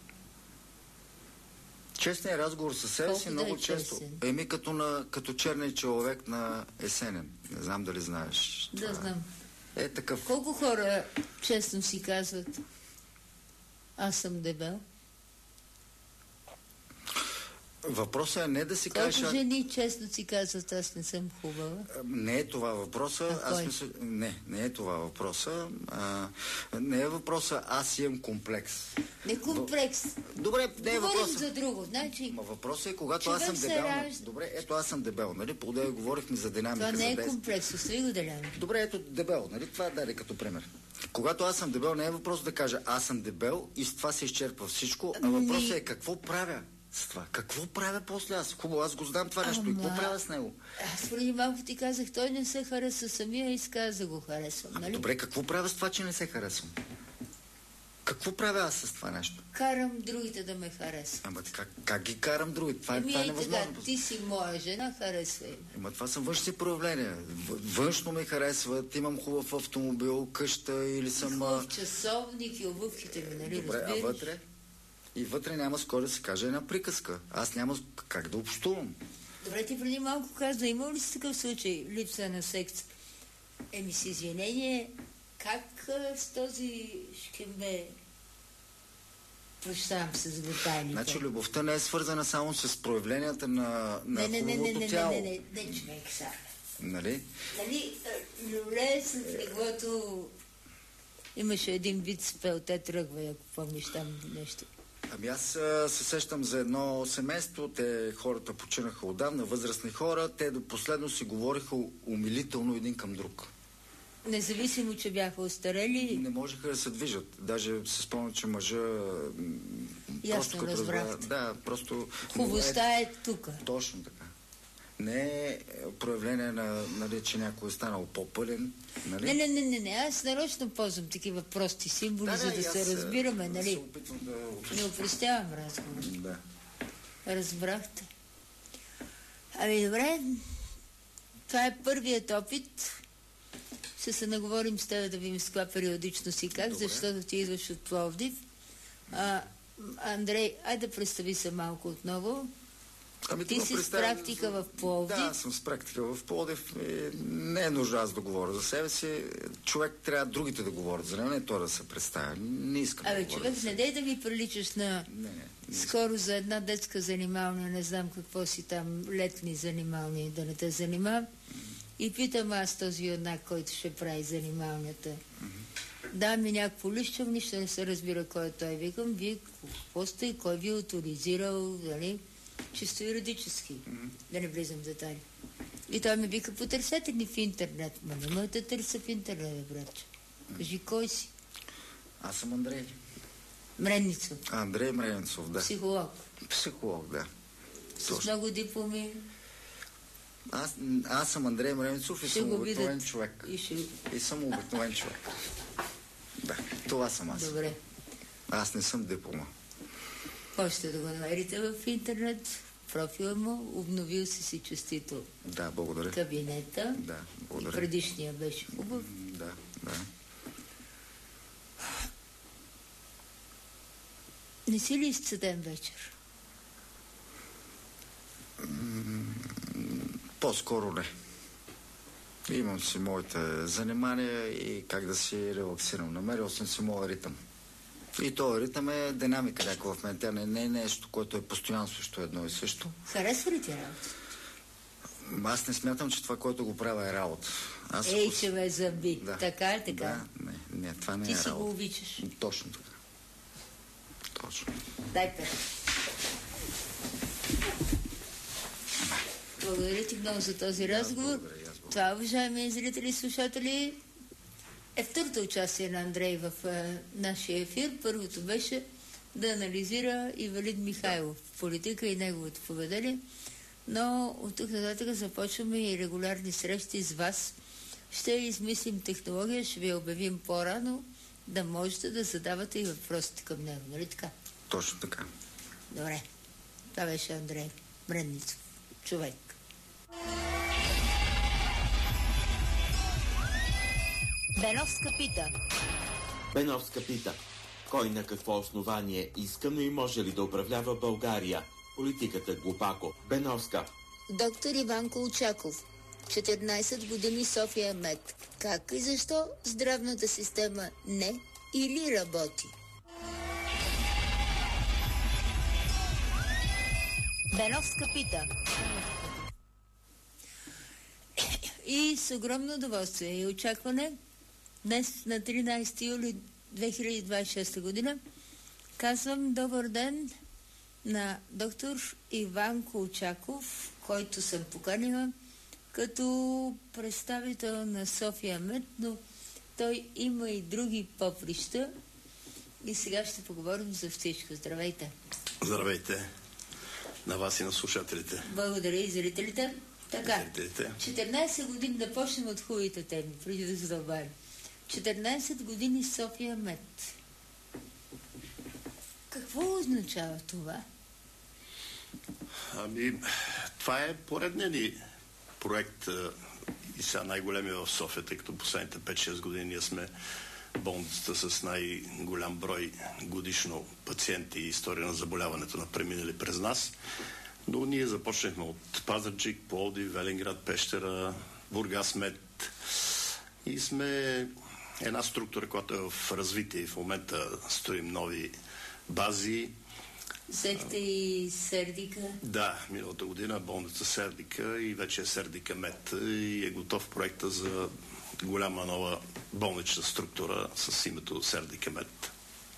Честният разговор със себе си много да е често. Еми като, на, като черния човек на Есенен. Не знам дали знаеш. Да, това. Знам. Е такъв. Колко хора честно си казват, аз съм дебел? Въпросът е не да си кажеш... Колко жени честно си казват, аз не съм хубава? Не е това въпроса. А аз мисля... Не, не е това въпроса. А, не е въпроса, аз имам комплекс. Не комплекс. Добре, не е въпроса. Говорим за друго. Значи... Ма въпросът е, когато аз съм дебел... Ражда... Добре, ето аз съм дебел, нали? По-дея говорихме за динамика. Това не е за комплекс, остави го Делян. Добре, ето дебел, нали? Това даде като пример. Когато аз съм дебел, не е въпрос да кажа аз съм дебел и с това се изчерпва всичко, а въпросът е какво правя с това. Какво правя после аз? Хубаво, аз го знам това нещо. Ама... и какво правя с него? Аз преди малко ти казах, той не се хареса самия и изказа да го харесвам, нали? Добре, какво правя с това, че не се харесвам? Какво правя аз с това нещо? Карам другите да ме харесват. Ама как, как ги карам другите? Това, Еми, това е невъзможно. Така, ти си моя жена, харесвай. Ама това са външни проявления. Външно ме харесват, имам хубав автомобил, къща или съм... Хубав часовник и обувките ми, нали? Добре, разбираш? а вътре? И вътре няма скоро да се каже една приказка. Аз няма как да общувам. Добре, ти преди малко каза, има ли си такъв случай липса на секс? Еми с извинение, как а, с този шкембе прощавам се за детайлите? Значи любовта не е свързана само с проявленията на, на не, не, хубавото не, не, тяло. Не, не, не, не, човек сега. Нали? Нали, люле с леглото имаше един вид спел, те тръгва, ако помниш там нещо. Ами аз а, се сещам за едно семейство, те хората починаха отдавна, възрастни хора, те до последно си говориха умилително един към друг. Независимо, че бяха остарели. Не можеха да се движат. Даже се спомня, че мъжа... Ясно разбрахте. Да, просто... Хубостта е тук. Точно така. Не е проявление на, нали, че някой е станал по-пълен. Нали? Не, не, не, не, не. Аз нарочно ползвам такива прости символи, да, за да, да се разбираме, нали? се опитвам да... Не упростявам разговор. Да. Разбрахте. Ами добре, това е първият опит. Ще се наговорим с теб да видим с каква периодичност и как, добре, защото ти идваш от Пловдив. А, Андрей, айде да представи се малко отново. Ами, ти си с практика в Пловдив. Да, съм с практика в Пловдив. Не е нужда аз да говоря за себе си. Човек трябва другите да говорят за него, не то да се представя. Не искам Абе, да човек, не дай да ми приличаш на... Не, не, не скоро за една детска занималния, не знам какво си там, летни занимални, да не те занимавам. И питам аз този юнак, който ще прави занималнията. Mm-hmm. Да, ми някакво лище, нищо не се разбира кой е той. Викам, вие какво сте и кой ви е авторизирал, нали? Чисто юридически, mm-hmm. да не влизам в детайли. И той ме вика, потърсете ни в интернет. Ма не ме да търся в интернет, братче. Кажи, кой си? Аз съм Андрей. Мренницов. Андрей Мренницов, да. Психолог. Психолог, да. С точно. много дипломи. Аз, аз съм Андрей Мренницов и ще съм обикновен човек. И, ще... и съм обикновен човек. Да, това съм аз. Добре. Аз не съм диплома. Можете да го намерите в интернет, профила му, обновил си си честито. Да, благодаря. Кабинета. Да, благодаря. И предишния беше хубав. Да, да. Не си ли изцеден вечер? По-скоро не. Имам си моите занимания и как да си релаксирам. Намерил съм си моя ритъм. И този ритъм е динамика някаква в мен. Тя не, не е нещо, което е постоянно също едно и също. Харесва ли ти работа? Аз не смятам, че това, което го правя е работа. Аз Ей, вкус... че ме заби. Да. Така е, така. Да, не, не, това не ти е работа. Ти си го обичаш. Точно така. Точно. Дай пет. Благодаря ти много за този разговор. Това, уважаеми зрители и слушатели, е второто участие на Андрей в е, нашия ефир. Първото беше да анализира Ивелин Михайлов в политика и неговото поведение. Но от тук нататък започваме и регулярни срещи с вас. Ще измислим технология, ще ви обявим по-рано, да можете да задавате и въпросите към него. Нали така? Точно така. Добре. Това беше Андрей Мренницов. Човек. Беновска пита. Беновска пита. Кой на какво основание иска, но и може ли да управлява България? Политиката глупако. Беновска. Доктор Иван Колчаков. четиринайсет години София Мед. Как и защо здравната система не или работи? Беновска пита. И с огромно удоволствие и очакване днес на тринадесети юли две хиляди двадесет и шеста година казвам добър ден на доктор Иван Колчаков, който съм поканила като представител на София Мед, но той има и други поприща и сега ще поговорим за всичко. Здравейте! Здравейте на вас и на слушателите. Благодаря и зрителите. Така, Зрителите. четиринадесет години, да почнем от хубавите теми, преди да задълбаем. четиринадесет години София Мед. Какво означава това? Ами, това е поредният ни проект и сега най-големия в София, тъй като последните пет-шест години ние сме болницата с най-голям брой годишно пациенти и история на заболяването на преминали през нас. Но ние започнахме от Пазарджик, Пловдив, Велинград, Пещера, Бургас Мед и сме една структура, която е в развитие и в момента строим нови бази. Взехте и Сердика? Да, миналата година болница Сердика и вече е Сердика Мед и е готов проекта за голяма нова болнична структура с името Сердика Мед.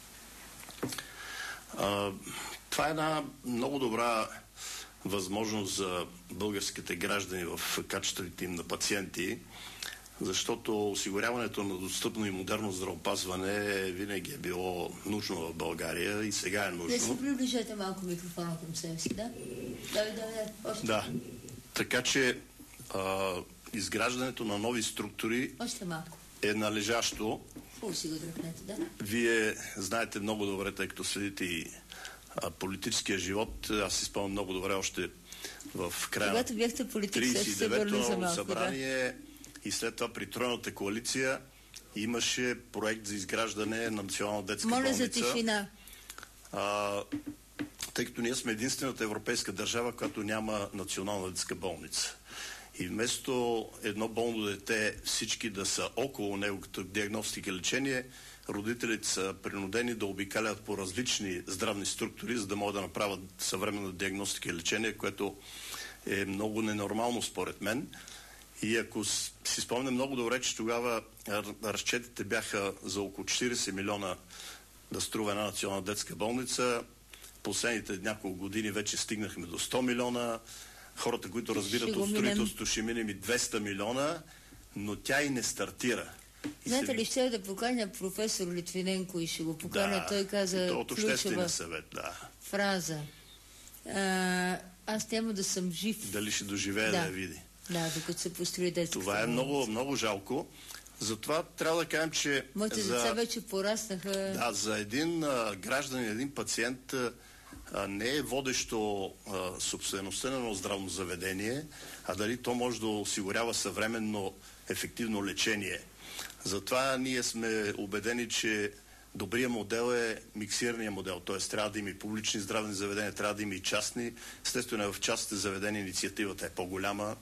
А, това е една много добра възможност за българските граждани в качеството им на пациенти, защото осигуряването на достъпно и модерно здравеопазване винаги е било нужно в България и сега е нужно. Да си приближете малко микрофона към себе си, да? Да, да, да. Още. Да. Така че а, изграждането на нови структури Още малко. е належащо. Хубаво си го дръпнете, да? Вие знаете много добре, тъй като следите и а, политическия живот. Аз си спомням много добре още в края Когато бяхте политик, тридесет и деветото малко, събрание да. И след това при Тройната коалиция имаше проект за изграждане на национална детска Моля болница. за тишина. А, тъй като ние сме единствената европейска държава, която няма национална детска болница. И вместо едно болно дете всички да са около него като диагностика и лечение, родителите са принудени да обикалят по различни здравни структури, за да могат да направят съвременна диагностика и лечение, което е много ненормално според мен. И ако си спомням много добре, че тогава разчетите бяха за около четиридесет милиона да струва една национална детска болница, последните няколко години вече стигнахме до сто милиона, хората, които разбират от строителството, ще минем и двеста милиона, но тя и не стартира. И Знаете се... ли, ще да поканя професор Литвиненко и ще го поканя, да, той каза от обществения съвет, да. фраза. А, аз няма да съм жив. Дали ще доживее да, да я види. Да, докато се построи детската болница. Това е много, много жалко. Затова трябва да кажем, че... Моите за... деца вече пораснаха. Да, за един а, гражданин, един пациент а, не е водещо а, собствеността на едно здравно заведение, а дали то може да осигурява съвременно ефективно лечение. Затова ние сме убедени, че добрият модел е миксирания модел, т.е. трябва да има и публични здравни заведения, трябва да има и частни. Естествено, в частните заведения инициативата е по-голяма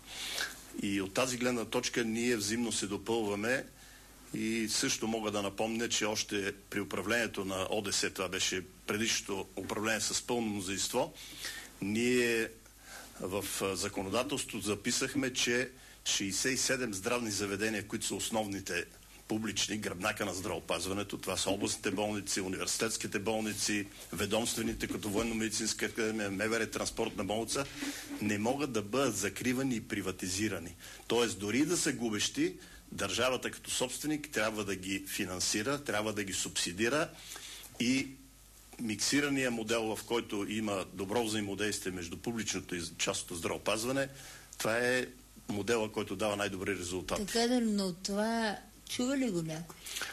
и от тази гледна точка ние взаимно се допълваме и също мога да напомня, че още при управлението на ОДС, това беше предишното управление с пълно мнозинство, ние в законодателството записахме, че шейсет и седем здравни заведения, които са основните публични, гръбнака на здравеопазването. Това са областните болници, университетските болници, ведомствените, като военно-медицинска академия, МВР, транспортна болница, не могат да бъдат закривани и приватизирани. Тоест, дори да са губещи, държавата като собственик трябва да ги финансира, трябва да ги субсидира и миксирания модел, в който има добро взаимодействие между публичното и частното здравеопазване, това е модела, който дава най-добри резултати. Така да, но това чува ли го някой?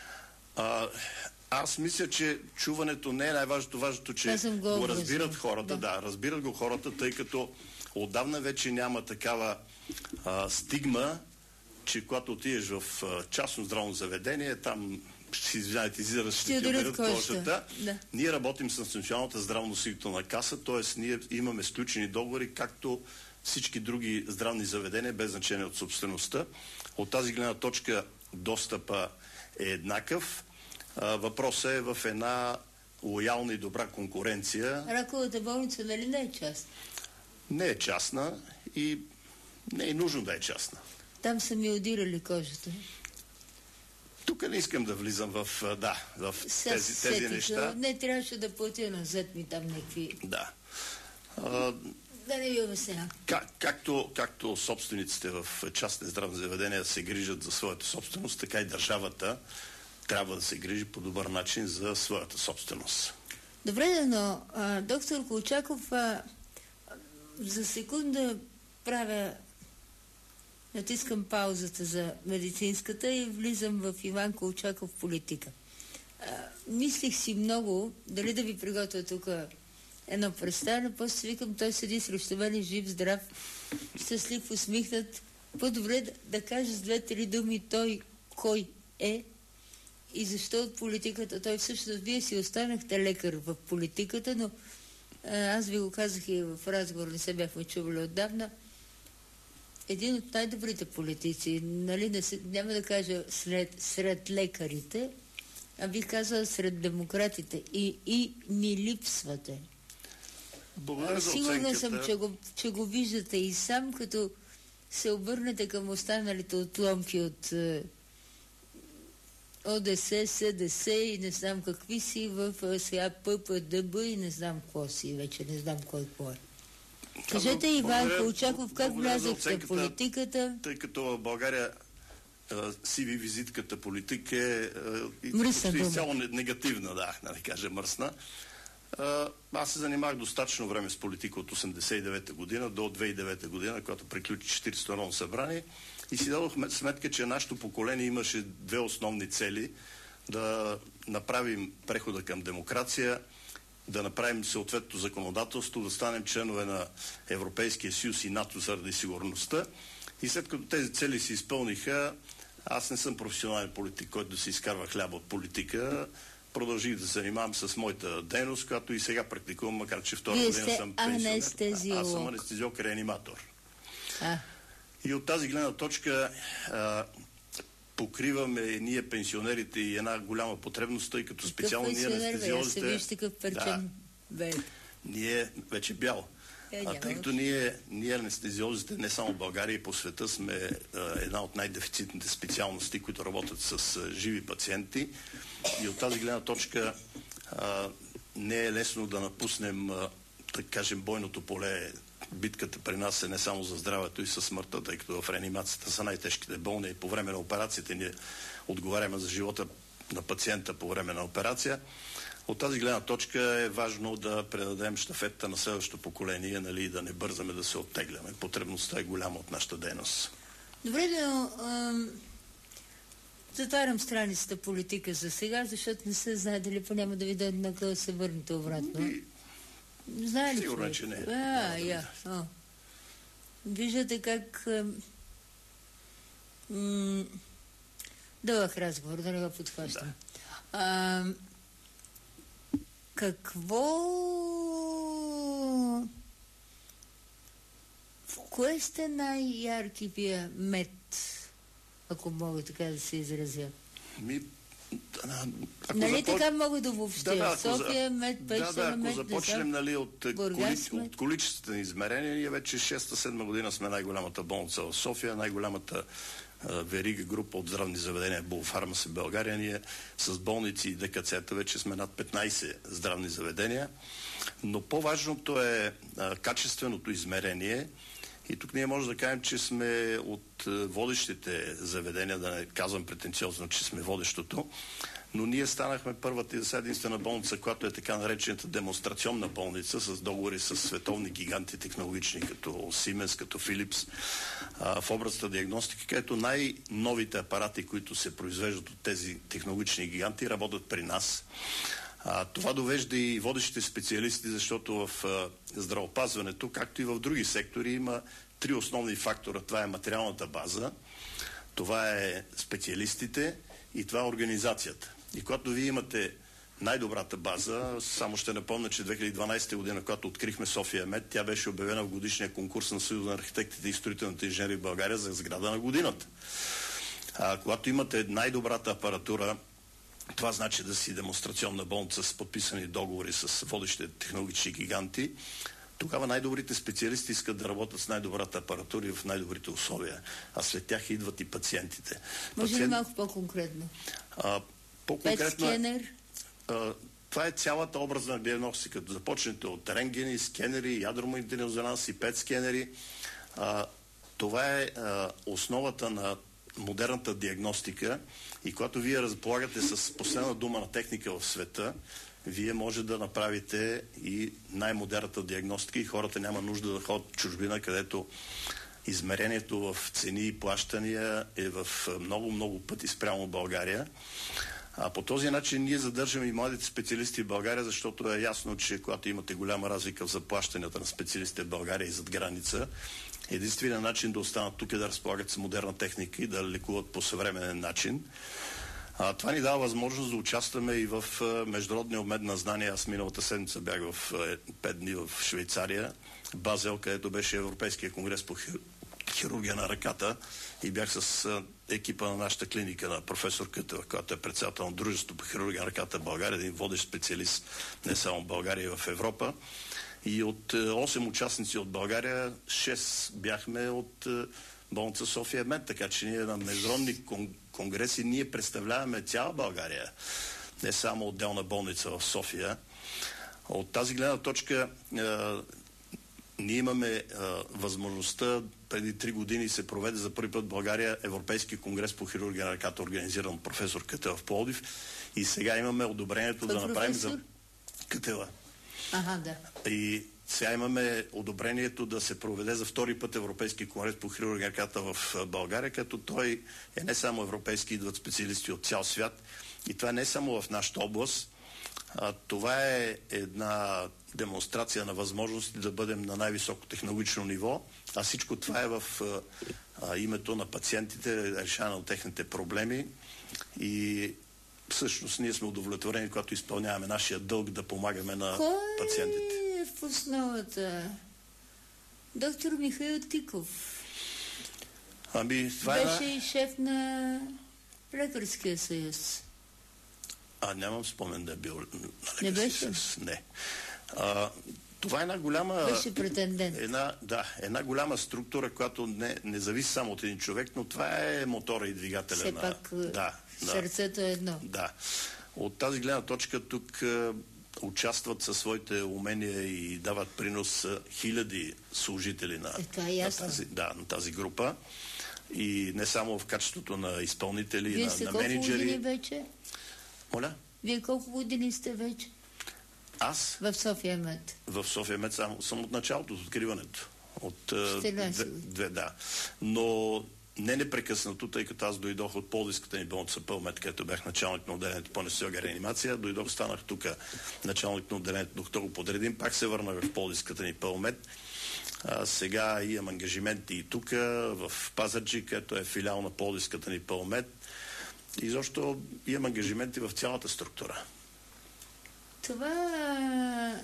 А, аз мисля, че чуването не е най-важното. Важното, че го, го разбират хората. Да. да, разбират го хората, тъй като отдавна вече няма такава а, стигма, че когато отидеш в а, частно здравно заведение, там ще си извиняйте, изразят, ще ти оберат кожата. Да. Ние работим с Националната здравноосигурителна каса, т.е. ние имаме сключени договори, както всички други здравни заведения, без значение от собствеността. От тази гледна точка достъпа е еднакъв. Въпросът е в една лоялна и добра конкуренция. Раковата болница нали не е част? Не е частна и не е нужно да е частна. Там са ми удирали кожата. Тук не искам да влизам в, да, в тези, тези неща. Не трябваше да платя назад ми там някакви... Да. А, да не ви обясня. Как, както, както собствениците в частни здравни заведения се грижат за своята собственост, така и държавата трябва да се грижи по добър начин за своята собственост. Добре, но а, доктор Колчаков, а, за секунда правя, натискам паузата за медицинската и влизам в Иван Колчаков политика. А, мислих си много, дали да ви приготвя тук едно представяне, после си викам, той седи срещу мен, жив, здрав, щастлив, усмихнат. По-добре да, да каже с две-три думи той кой е и защо от политиката. Той всъщност, вие си останахте лекар в политиката, но а, аз ви го казах и в разговор, не се бяхме чували отдавна. Един от най-добрите политици, нали, не се, няма да кажа сред, сред лекарите, а бих казала сред демократите. И, и ни липсвате. Благодаря за Сигурна оценката. съм, че го, че го виждате и сам, като се обърнете към останалите отломки от е, ОДС, СДС и не знам какви си в е, сега ППДБ и не знам какво си, вече не знам кой какво е. Кажете, Иван Колчаков, как влязахте в политиката? Тъй като в България си ви визитката политика е изцяло негативна, да, да не кажа мръсна. Аз се занимавах достатъчно време с политика от осемдесет и девета година до две хиляди и девета година, когато приключи четиридесетото народно събрание, и си дадох сметка, че нашето поколение имаше две основни цели: да направим прехода към демокрация, да направим съответното законодателство, да станем членове на Европейския съюз и НАТО заради сигурността. И след като тези цели се изпълниха, аз не съм професионален политик, който да се изкарва хляба от политика. Продължих да се занимавам с моята дейност, която и сега практикувам, макар че втора Вие година съм пенсионер. Аз съм анестезиолог-реаниматор. А. И от тази гледна точка а, покриваме ние пенсионерите и една голяма потребност, тъй като специално ние анестезиолозите... Бе, вижте какъв перчен бе. Ние вече бял. Е, а тъй като ние, ние анестезиолозите не само в България и по света сме а, една от най-дефицитните специалности, които работят с а, живи пациенти, и от тази гледна точка а, не е лесно да напуснем, а, да кажем, бойното поле. Битката при нас е не само за здравето и със смъртта, тъй като в реанимацията са най-тежките болни и по време на операцията ние отговаряме за живота на пациента по време на операция. От тази гледна точка е важно да предадем щафетата на следващото поколение, нали, да не бързаме да се оттегляме. Потребността е голяма от нашата дейност. Добре, но ам, затварям страницата политика за сега, защото не се знае дали по няма да ви дойде на да се върнете обратно. И... Знае ли? Сигурно, че не. А, я. О. Виждате как м- дълъг разговор, да не го подхващам. Да. А, какво... В кое сте най-ярки вие мед, ако мога така да се изразя? Ми... Ако нали запо... така мога да въобще? Да, да, София мед, Пещера да, да, ако мед, започнем, нали, от, Бургас, коли... от количествени измерения, ние вече шеста-седма година сме най-голямата болница в София, най-голямата а, верига група от здравни заведения Булфармас в България. Ние с болници и ДКЦ-та вече сме над петнайсет здравни заведения. Но по-важното е а, качественото измерение. И тук ние може да кажем, че сме от водещите заведения, да не казвам претенциозно, че сме водещото, но ние станахме първата и за единствена болница, която е така наречената демонстрационна болница, с договори с световни гиганти технологични, като Siemens, като Philips, а, в областта диагностика, където най-новите апарати, които се произвеждат от тези технологични гиганти, работят при нас. А, това довежда и водещите специалисти, защото в а, здравеопазването, както и в други сектори, има три основни фактора. Това е материалната база, това е специалистите и това е организацията. И когато вие имате най-добрата база, само ще напомня, че две хиляди и дванайсета година, когато открихме София Мед, тя беше обявена в годишния конкурс на Съюза на архитектите и строителните инженери в България за сграда на годината. А, когато имате най-добрата апаратура, това значи да си демонстрационна болница с подписани договори с водещите технологични гиганти. тогава най-добрите специалисти искат да работят с най-добрата апаратура и в най-добрите условия. А след тях идват и пациентите. Може Пациент... ли малко по-конкретно? А, по-конкретно... Пет скенер? А, това е цялата образна диагностика. Започнете от рентгени, скенери, ядромагнетен резонанс и пет скенери. А, това е а, основата на модерната диагностика и когато вие разполагате с последна дума на техника в света, вие може да направите и най-модерната диагностика и хората няма нужда да ходят в чужбина, където измерението в цени и плащания е в много-много пъти спрямо България. А по този начин ние задържаме и младите специалисти в България, защото е ясно, че когато имате голяма разлика в заплащанията на специалистите в България и зад граница, единственият начин да останат тук е да разполагат с модерна техника и да лекуват по съвременен начин. А, това ни дава възможност да участваме и в а, международния обмен на знания. Аз миналата седмица бях в пет дни в Швейцария, Базел, където беше Европейския конгрес по хир... хирургия на ръката и бях с а, екипа на нашата клиника на професор Кътева, която е председател на Дружеството по хирургия на ръката в България, един водещ специалист не само в България, и в Европа. И от осем участници от България, шест бяхме от болница София Мед, така че ние на международни конгреси ние представляваме цяла България, не само отделна болница в София. От тази гледна точка е, ние имаме е, възможността, преди три години се проведе за първи път в България Европейски конгрес по хирургия на ръката, организиран от професор Кътева в Пловдив, и сега имаме одобрението да направим за Кътева. Ага, да. И сега имаме одобрението да се проведе за втори път Европейски конгрес по хирургия на ръката в България, като той е не само европейски, идват специалисти от цял свят. И това не е само в нашата област. А, това е една демонстрация на възможности да бъдем на най-високо технологично ниво, а всичко това е в а, името на пациентите, решаване на техните проблеми. И всъщност ние сме удовлетворени, когато изпълняваме нашия дълг да помагаме на Кой пациентите. е в основата? Доктор Михаил Тиков. Ами, това Беше е... и шеф на Лекарския съюз. А, нямам спомен да е бил на Не беше? съюз. Не. А, това е една голяма... Беше претендент. Една, да, една голяма структура, която не, не зависи само от един човек, но това е мотора и двигателя Все на... пак да, сърцето е едно. Да. От тази гледна точка тук е, участват със своите умения и дават принос е, хиляди служители на, е, е на, тази, да, на тази група. И не само в качеството на изпълнители, Вие на, сте на колко менеджери. години вече? Моля? Вие колко години сте вече? Аз? В София Мед. В София Мед съм, съм от началото, от откриването. От две, две, да. Но не непрекъснато, тъй като аз дойдох от Пловдивската ни болница Пълмет, където бях началник на отделението по анестезиология и реанимация. Дойдох, станах тук началник на отделението доктор го подредим. Пак се върнах в Пловдивската ни Пълмет. А, сега имам ангажименти и тук, в Пазарджик, където е филиал на Пловдивската ни Пълмет. И защо имам ангажименти в цялата структура. Това...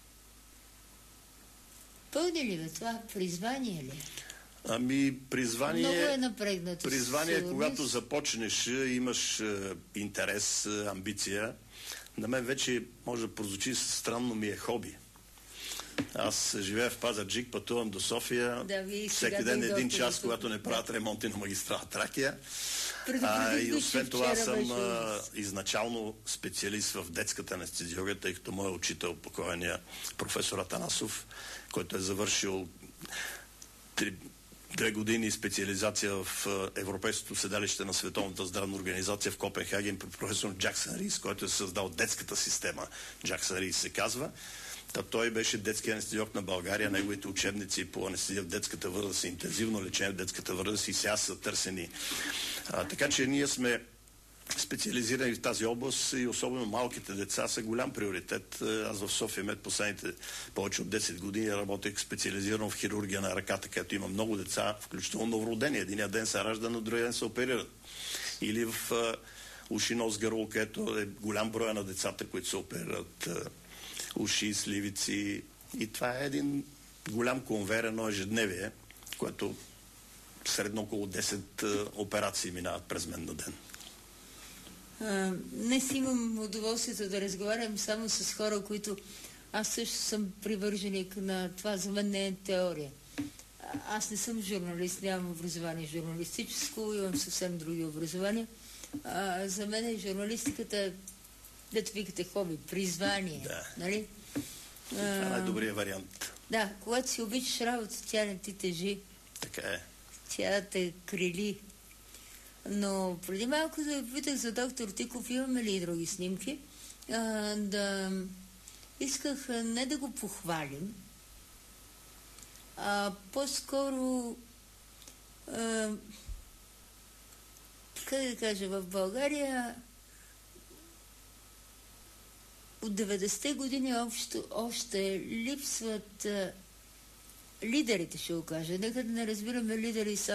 Пълни ли бе? Това призвание ли? Ами, призвание... Много е напрегнато. Призвание, когато започнеш, имаш е, интерес, е, амбиция. На мен вече може да прозвучи странно, ми е хоби. Аз живея в Пазарджик, пътувам до София. Да, всеки ден един час, когато не правят ремонти на магистрала Тракия. А, и освен това съм а, изначално специалист в детската анестезиология, тъй като моят учител, покойния професор Атанасов, който е завършил три, две години специализация в Европейското седалище на Световната здравна организация в Копенхаген при професор Джаксън Рис, който е създал детската система. Джаксън Рис се казва. Та той беше детски анестезиолог на България. Неговите учебници по анестезия в детската възраст и интензивно лечение в детската възраст и сега са търсени. А, така че ние сме специализирани в тази област и особено малките деца са голям приоритет. Аз в София Мед последните повече от десет години работех специализирано в хирургия на ръката, където има много деца, включително новородени. Единия ден се ражда, но другия ден се оперират. Или в uh, уши, нос, гърло, където е голям броя на децата, които се оперират. Uh, уши, сливици. И това е един голям конвейер, едно ежедневие, което средно около десет операции минават през мен на ден. А, днес имам удоволствието да разговарям само с хора, които Аз също съм привърженик на това, за мен не е теория. Аз не съм журналист, нямам образование журналистическо, имам съвсем други образования. А, за мен е журналистиката, дето викате хоби, призвание. Да. Нали? Това е най-добрият вариант. Да, когато си обичаш работа, тя не ти тежи. Така е. Тя те крили. Но преди малко да питах за доктор Тиков, имаме ли и други снимки, а, да исках не да го похвалим, а по-скоро а, как да кажа, в България от деветдесетте години общо, още липсват а, лидерите, ще го кажа. Нека да не разбираме лидери само